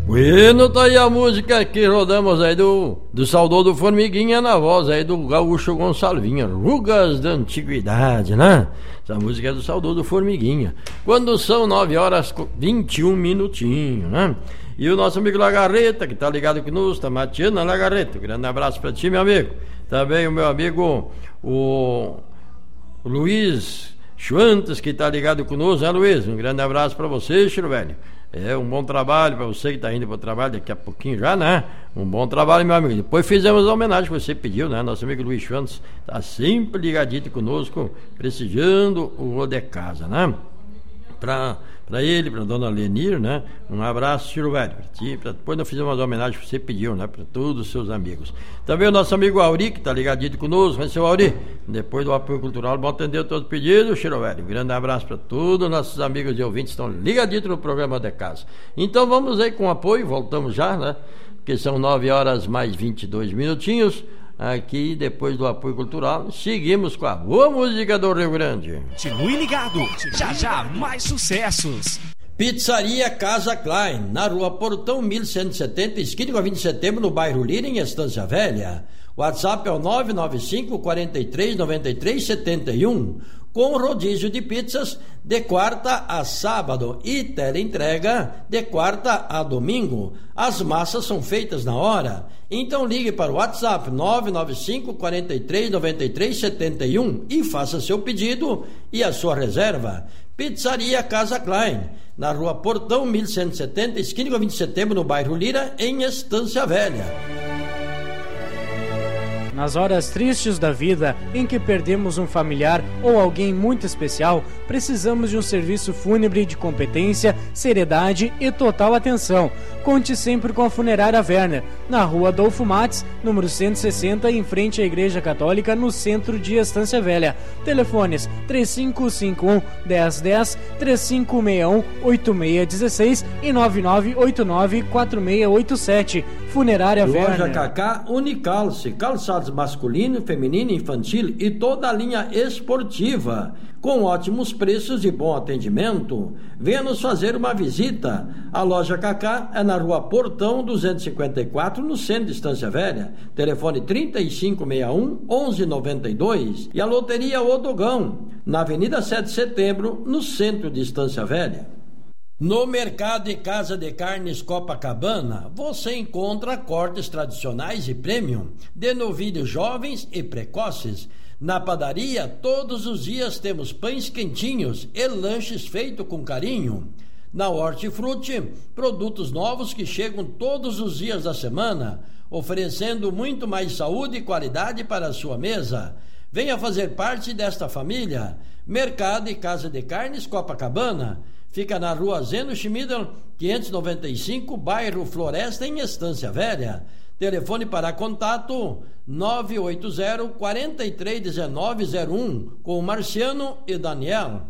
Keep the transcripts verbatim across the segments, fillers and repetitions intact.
Bueno, tá aí a música que rodamos aí do, do saudoso Formiguinha na voz aí do gaúcho Gonçalvinho, Rugas da Antiguidade, né? Essa música é do saudoso Formiguinha. Quando são nove horas vinte e um minutinhos, né? E o nosso amigo Lagarreta, que tá ligado conosco, tá mateando, Lagarreta. Um grande abraço pra ti, meu amigo. Também o meu amigo, o, o Luiz Schwantes, que tá ligado conosco, né, Luiz? Um grande abraço pra você, Chiro Velho. É um bom trabalho para você que está indo para o trabalho daqui a pouquinho já, né? Um bom trabalho, meu amigo. Depois fizemos a homenagem que você pediu, né? Nosso amigo Luiz Santos está sempre ligadito conosco, prestigiando o Rô de Casa, né? Para para ele, para dona Lenir, né? Um abraço, Chiro Velho, para ti. Pra... Depois nós fizemos uma homenagem que você pediu, né? Para todos os seus amigos. Também o nosso amigo Auri, que está ligadito conosco, né, seu Auri? Depois do apoio cultural, vamos atender todos os pedidos, Chiro Velho. Um grande abraço para todos os nossos amigos e ouvintes que estão ligaditos no programa de casa. Então vamos aí com apoio, voltamos já, né? Porque são nove horas mais vinte e dois minutinhos. Aqui, depois do apoio cultural, seguimos com a boa música do Rio Grande. Continue ligado, já já mais sucessos. Pizzaria Casa Klein, na rua Portão mil cento e setenta, esquina com a vinte de setembro, no bairro Lira, em Estância Velha. WhatsApp é o nove nove cinco, quatro três, nove três sete um, com rodízio de pizzas de quarta a sábado e teleentrega de quarta a domingo. As massas são feitas na hora. Então ligue para o WhatsApp nove nove cinco, quatro três, nove três sete um e faça seu pedido e a sua reserva. Pizzaria Casa Klein, na rua Portão mil cento e setenta, esquina com a vinte de setembro, no bairro Lira, em Estância Velha. Nas horas tristes da vida, em que perdemos um familiar ou alguém muito especial, precisamos de um serviço fúnebre de competência, seriedade e total atenção. Conte sempre com a Funerária Werner, na rua Adolfo Mates, número cento e sessenta, em frente à Igreja Católica, no centro de Estância Velha. Telefones três cinco cinco um, um zero um zero, três cinco seis um, oito seis um seis e nove nove oito nove, quatro seis oito sete. Funerária Werner. Loja Cacá Unicalce, calçados masculino, feminino, infantil e toda a linha esportiva, com ótimos preços e bom atendimento. Venha nos fazer uma visita. A Loja Cacá é na rua Portão duzentos e cinquenta e quatro, no centro de Estância Velha. Telefone trinta e cinco sessenta e um, onze noventa e dois. E a Loteria Odogão, na Avenida sete de Setembro, no centro de Estância Velha. No Mercado e Casa de Carnes Copacabana, você encontra cortes tradicionais e premium, de novilhos jovens e precoces. Na padaria, todos os dias temos pães quentinhos e lanches feitos com carinho. Na Hortifruti, produtos novos que chegam todos os dias da semana, oferecendo muito mais saúde e qualidade para a sua mesa. Venha fazer parte desta família. Mercado e Casa de Carnes Copacabana. Fica na rua Zeno Schmidl, quinhentos e noventa e cinco, bairro Floresta, em Estância Velha. Telefone para contato nove oito zero, quatro três um nove zero um, com Marciano e Daniel.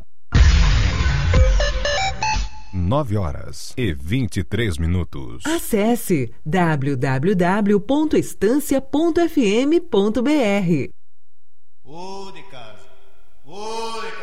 nove horas e vinte e três minutos. Acesse w w w ponto estância ponto f m ponto b r. Ô de casa, ô de casa.